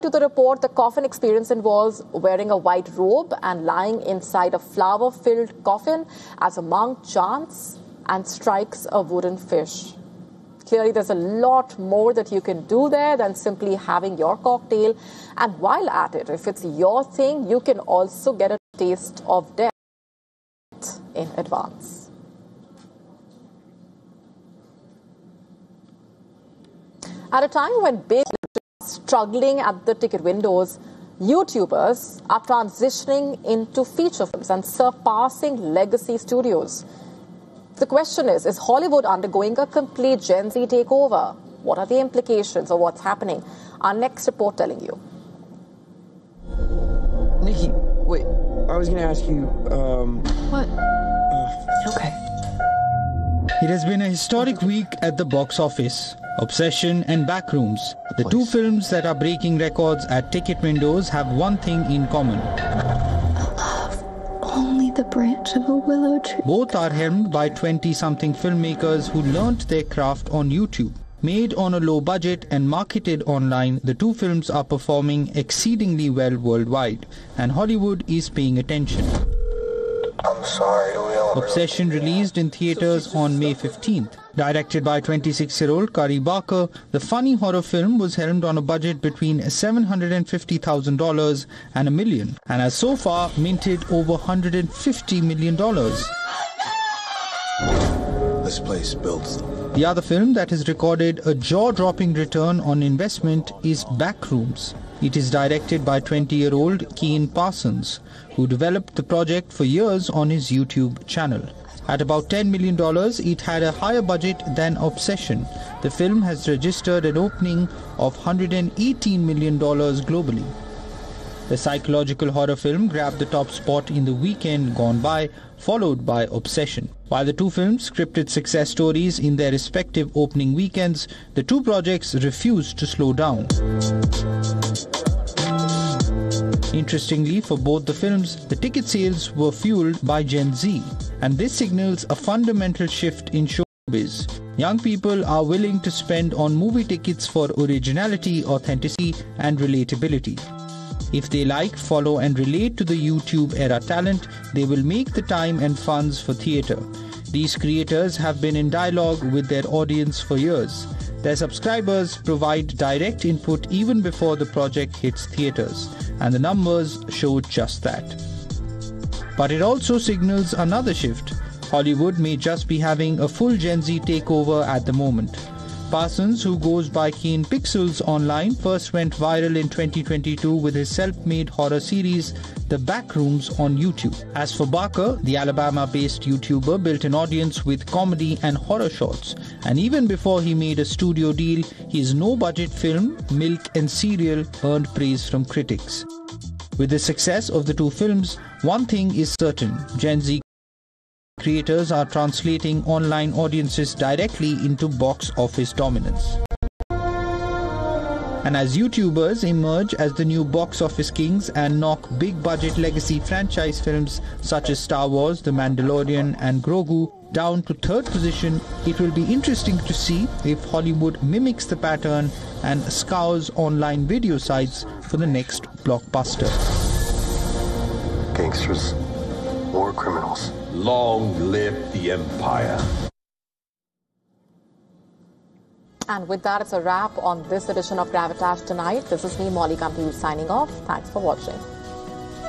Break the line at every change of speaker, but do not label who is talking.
To the report, the coffin experience involves wearing a white robe and lying inside a flower-filled coffin as a monk chants and strikes a wooden fish. Clearly, there's a lot more that you can do there than simply having your cocktail. And while at it, if it's your thing, you can also get a taste of death in advance. At a time when big struggling at the ticket windows, YouTubers are transitioning into feature films and surpassing legacy studios. The question is Hollywood undergoing a complete Gen Z takeover? What are the implications of what's happening? Our next report telling you.
Nikki, wait, I was going to ask you,
What? Okay.
It has been a historic week at the box office. Obsession and Backrooms, the two films that are breaking records at ticket windows, have one thing in common.
A love, only the branch of a willow tree.
Both are helmed by 20-something filmmakers who learnt their craft on YouTube. Made on a low budget and marketed online, the two films are performing exceedingly well worldwide, and Hollywood is paying attention.
I'm sorry.
Obsession released in theatres on May 15th. Directed by 26-year-old Kari Barker, the funny horror film was helmed on a budget between $750,000 and $1 million, and has so far minted over $150 million.
This place builds them.
The other film that has recorded a jaw-dropping return on investment is Backrooms. It is directed by 20-year-old Keen Parsons, who developed the project for years on his YouTube channel. At about $10 million, it had a higher budget than Obsession. The film has registered an opening of $118 million globally. The psychological horror film grabbed the top spot in the weekend gone by, followed by Obsession. While the two films scripted success stories in their respective opening weekends, the two projects refused to slow down. Interestingly, for both the films, the ticket sales were fueled by Gen Z, and this signals a fundamental shift in showbiz. Young people are willing to spend on movie tickets for originality, authenticity, and relatability. If they like, follow, and relate to the YouTube era talent, they will make the time and funds for theatre. These creators have been in dialogue with their audience for years. Their subscribers provide direct input even before the project hits theatres, and the numbers show just that. But it also signals another shift. Hollywood may just be having a full Gen Z takeover at the moment. Parsons, who goes by Keen Pixels online, first went viral in 2022 with his self-made horror series, The Backrooms, on YouTube. As for Barker, the Alabama-based YouTuber built an audience with comedy and horror shorts. And even before he made a studio deal, his no-budget film, Milk and Cereal, earned praise from critics. With the success of the two films, one thing is certain: Gen Z creators are translating online audiences directly into box office dominance. And as YouTubers emerge as the new box office kings and knock big-budget legacy franchise films such as Star Wars, The Mandalorian and Grogu down to third position, it will be interesting to see if Hollywood mimics the pattern and scours online video sites for the next blockbuster.
Gangsters, war criminals.
Long live the Empire.
And with that, it's a wrap on this edition of Gravitas Tonight. This is me, Molly Gambhir, signing off. Thanks for watching.